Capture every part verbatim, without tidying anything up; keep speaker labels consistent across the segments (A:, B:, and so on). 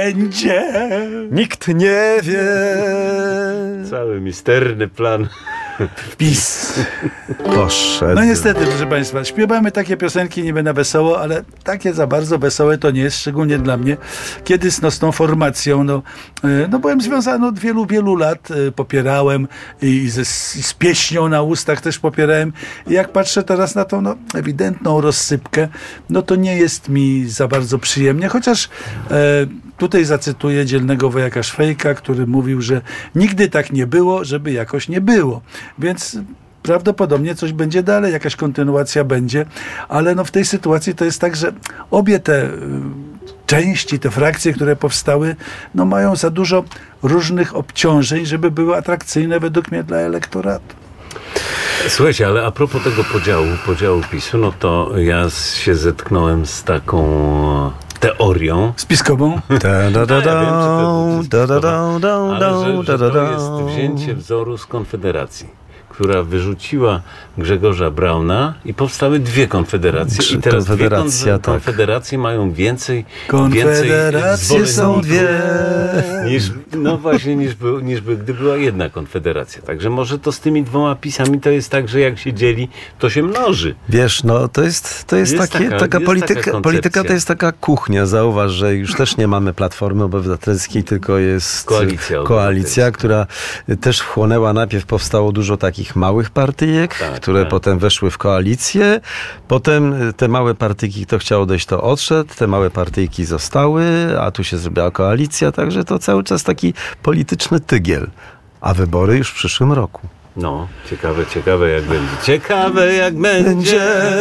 A: będzie?
B: Nikt nie wie.
C: Cały misterny plan.
A: PiS.
B: Poszedł.
A: No niestety, proszę Państwa, śpiewamy takie piosenki niby na wesoło, ale takie za bardzo wesołe to nie jest, szczególnie dla mnie, kiedy no, z tą formacją, no, no byłem związany od wielu, wielu lat, popierałem i ze, z pieśnią na ustach też popierałem. I jak patrzę teraz na tą no, ewidentną rozsypkę, no to nie jest mi za bardzo przyjemnie, chociaż e, tutaj zacytuję dzielnego wojaka Szwejka, który mówił, że nigdy tak nie było, żeby jakoś nie było. Więc prawdopodobnie coś będzie dalej, jakaś kontynuacja będzie, ale no w tej sytuacji to jest tak, że obie te y, części, te frakcje, które powstały, no mają za dużo różnych obciążeń, żeby były atrakcyjne według mnie dla elektoratu.
C: Słuchajcie, ale a propos tego podziału, podziału PiSu, no to ja się zetknąłem z taką teorią
A: spiskową.
C: Ale że, że to jest wzięcie wzoru z Konfederacji, która wyrzuciła Grzegorza Brauna i powstały dwie konfederacje. I teraz dwie kon- konfederacje tak. mają więcej
A: Konfederacje
C: więcej
A: są dwie.
C: Niż, no właśnie, niż, by, niż by, gdy była jedna konfederacja. Także może to z tymi dwoma PiSami to jest tak, że jak się dzieli, to się mnoży.
B: Wiesz, no to jest, to jest, jest takie, taka, taka jest polityka, taka polityka to jest taka kuchnia. Zauważ, że już też nie mamy Platformy Obywatelskiej, tylko jest
C: koalicja,
B: koalicja która też wchłonęła, najpierw powstało dużo takich małych partyjek, tak, które tak. potem weszły w koalicję, potem te małe partyjki, kto chciał odejść, to odszedł, te małe partyjki zostały, a tu się zrobiła koalicja, także to cały czas taki polityczny tygiel, a wybory już w przyszłym roku.
C: No, ciekawe, ciekawe jak będzie. Ciekawe jak będzie.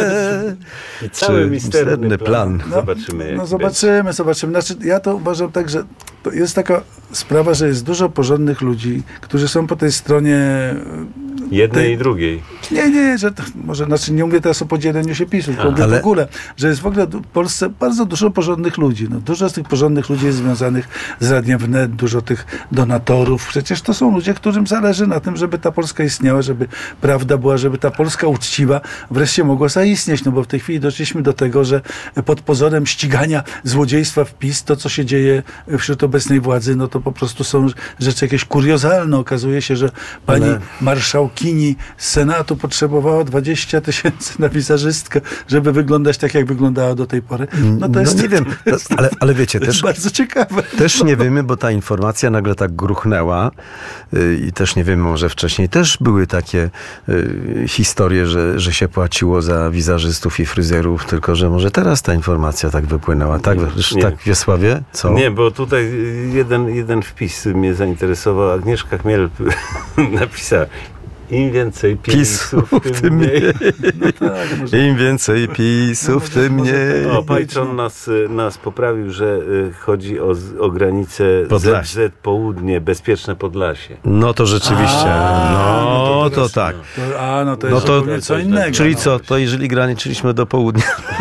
C: I cały misterny plan. plan.
A: No,
C: zobaczymy. Jak
A: no zobaczymy, będzie. zobaczymy. Znaczy, ja to uważam tak, że to jest taka sprawa, że jest dużo porządnych ludzi, którzy są po tej stronie
C: jednej
A: tej...
C: i drugiej.
A: Nie, nie, że to, może, znaczy nie mówię teraz o podzieleniu się PiSu, tylko mówię ale... w ogóle, że jest w ogóle w Polsce bardzo dużo porządnych ludzi. No, dużo z tych porządnych ludzi jest związanych z Radiem Wnet, dużo tych donatorów. Przecież to są ludzie, którym zależy na tym, żeby ta Polska istniała, żeby prawda była, żeby ta Polska uczciwa wreszcie mogła zaistnieć. No bo w tej chwili doszliśmy do tego, że pod pozorem ścigania złodziejstwa w PiS, to co się dzieje wśród obecnej władzy, no to po prostu są rzeczy jakieś kuriozalne. Okazuje się, że pani ale... marszałkini z Senatu potrzebowała dwadzieścia tysięcy na wizerzystkę, żeby wyglądać tak, jak wyglądała do tej pory. No to
B: no
A: jest,
B: nie wiem,
A: to jest,
B: ale, ale wiecie,
A: to
B: też,
A: jest bardzo ciekawe.
B: Też nie wiemy, bo ta informacja nagle tak gruchnęła yy, i też nie wiemy, może wcześniej też były takie yy, historie, że, że się płaciło za wizerzystów i fryzjerów, tylko że może teraz ta informacja tak wypłynęła. Tak,
C: nie.
B: tak Wiesławie? Co?
C: Nie, bo tutaj jeden, jeden wpis mnie zainteresował. Agnieszka Chmiel napisała: im więcej pisów,
B: pisów
C: tym, tym mniej.
A: No tak, może...
B: Im więcej pisów,
A: no,
B: tym mniej.
C: O, Pajczon nas, nas poprawił, że chodzi o, o granicę
B: Podlasie.
C: Z Z Południe, bezpieczne Podlasie.
B: No to rzeczywiście.
A: A,
B: no,
A: no
B: to,
A: to,
B: to tak.
A: To, a, no to jest
B: no to,
A: zupełnie co innego.
B: Czyli
A: no.
B: co, to jeżeli graniczyliśmy do południa.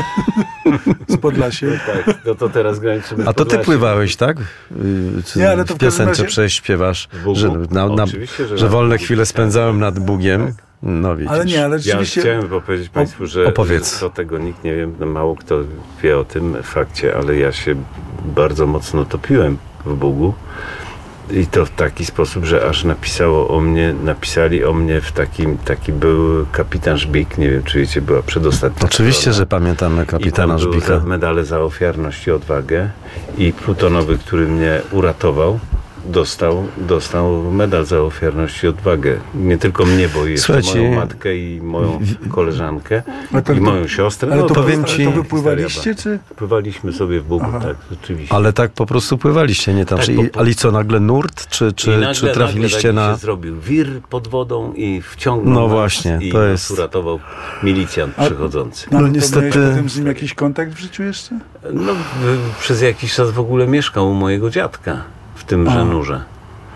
A: Z Podlasiem.
C: Tak, no to teraz graniczymy z
B: A to ty pływałeś, tak? Czy
A: nie, ale to
B: w piosence
A: razie...
B: prześpiewasz, że, na, na,
C: że,
B: że wolne chwile spędzałem nad Bugiem. Tak. No widzisz.
A: Ale nie, ale rzeczywiście...
C: Ja chciałem powiedzieć Państwu, że, że to tego nikt nie wie, no mało kto wie o tym fakcie, ale ja się bardzo mocno topiłem w Bugu. I to w taki sposób, że aż napisało o mnie, napisali o mnie w takim, taki był kapitan Żbik, nie wiem czy wiecie, była przedostatnia
B: Oczywiście,
C: strona.
B: Że pamiętamy kapitana Żbika.
C: I tam były medale za ofiarność i odwagę i Plutonowy, który mnie uratował, dostał, dostał medal za ofiarność i odwagę. Nie tylko mnie, bo jeszcze Słuchajcie, moją matkę i moją koleżankę
A: to,
C: i moją siostrę.
A: Ale
C: no,
A: to,
B: powiem ci,
A: to wypływaliście, czy?
C: Pływaliśmy sobie w Bugu, Aha. tak, rzeczywiście.
B: Ale tak po prostu pływaliście, nie tam.
C: Tak,
B: I,
C: po,
B: ale co, nagle nurt? Czy, czy,
C: nagle,
B: czy trafiliście
C: nagle,
B: na...
C: się zrobił wir pod wodą i wciągnął
B: No
C: nas
B: właśnie,
C: i
B: to
C: nas
B: jest...
C: uratował milicjant
A: A,
C: przychodzący.
A: No,
B: no
A: niestety...
B: niestety...
A: potem z nim jakiś kontakt w życiu jeszcze?
C: No, w, przez jakiś czas w ogóle mieszkał u mojego dziadka w tymże nurze.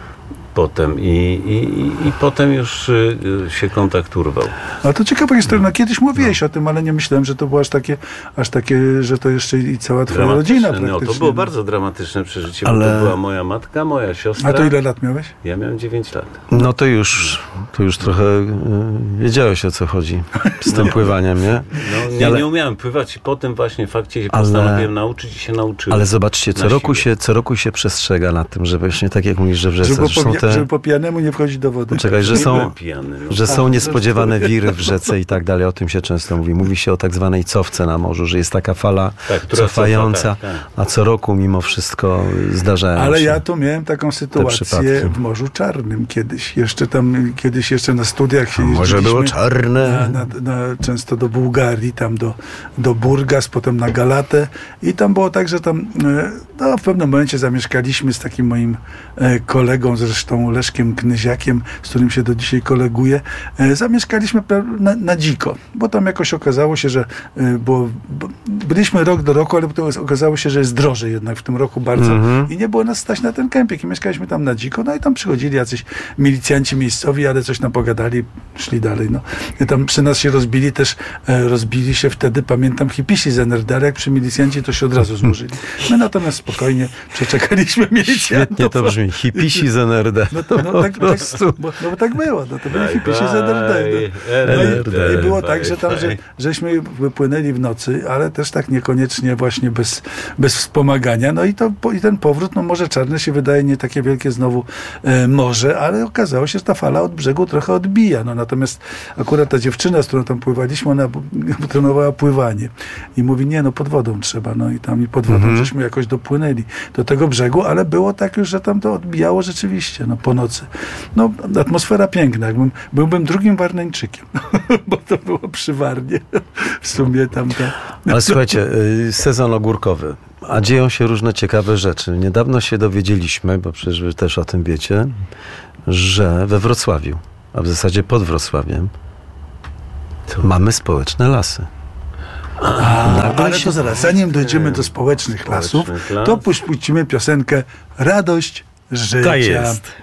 C: potem i, i, i potem już y, się kontakt urwał.
A: A to ciekawa historia. No, kiedyś mówiłeś no. o tym, ale nie myślałem, że to było aż takie, aż takie, że to jeszcze i cała twoja rodzina praktycznie.
C: No, to było bardzo dramatyczne przeżycie, ale... bo to była moja matka, moja siostra.
A: A to ile lat miałeś?
C: Ja miałem dziewięć lat.
B: No to już, to już trochę y, wiedziałeś, o co chodzi z tym no. pływaniem, nie?
C: No, nie, ale... nie umiałem pływać i potem właśnie fakcie się postanowiłem ale... nauczyć i się nauczyłem.
B: Ale zobaczcie, co roku, się, co roku się przestrzega nad tym, że właśnie tak jak mówisz, że w rzece
A: żeby, po,
B: te...
A: żeby po pijanemu nie wchodzić do wody.
B: Czekaj, że są, pijany, no. że są niespodziewane wiry w rzece i tak dalej. O tym się często mówi. Mówi się o tak zwanej cofce na morzu, że jest taka fala tak, cofająca, cofa, tak, tak. a co roku mimo wszystko zdarzają
A: Ale
B: się
A: ja tu miałem taką sytuację w Morzu Czarnym kiedyś. Jeszcze tam, kiedyś jeszcze na studiach się
B: Morze było czarne.
A: Na, na, na, często do Bułgarii, tam do, do Burgas, potem na Galatę i tam było tak, że tam no, w pewnym momencie zamieszkaliśmy z takim moim kolegą, zresztą Leszkiem Knyziakiem, z którym się do dzisiaj koleguję, zamieszkaliśmy na, na dziko, bo tam jakoś okazało się, że bo, bo byliśmy rok do roku, ale to okazało się, że jest drożej jednak w tym roku bardzo mm-hmm. i nie było nas stać na ten kempik i mieszkaliśmy tam na dziko, no i tam przychodzili jacyś milicjanci miejscowi, ale coś nam pogadali, szli dalej, no. I tam przy nas się rozbili też, rozbili się wtedy, pamiętam, hipisi z en er de, ale jak przy milicjanci to się od razu złożyli. My natomiast spokojnie przeczekaliśmy milicjantów.
B: Świetnie to brzmi, hipisi z en er de.
A: No, to, no, tak, tak, bo, no bo tak było, no to byli hipisi z en er de. No, no i, i było tak, że tam, że, żeśmy wypłynęli w nocy, ale też tak niekoniecznie właśnie bez, bez wspomagania. No i, to, i ten powrót, no Morze Czarne się wydaje nie takie wielkie znowu e, morze, ale okazało się, że ta fala od brzegu trochę odbija. No natomiast akurat ta dziewczyna, z którą tam pływaliśmy, ona trenowała pływanie i mówi, nie, no pod wodą trzeba. No i tam i pod wodą mm-hmm. żeśmy jakoś dopłynęli do tego brzegu, ale było tak już, że tam to odbijało rzeczywiście, no po nocy. No atmosfera piękna. Jakbym, byłbym drugim Warneńczykiem, bo to było przy Warnie. W sumie tam to...
B: Ale słuchajcie, sezon ogórkowy. A dzieją się różne ciekawe rzeczy. Niedawno się dowiedzieliśmy, bo przecież wy też o tym wiecie, że we Wrocławiu, a w zasadzie pod Wrocławiem, mamy społeczne lasy.
A: A, ale to zaraz, zanim dojdziemy do społecznych lasów, to puścimy piosenkę Radość życia.
B: Tak jest.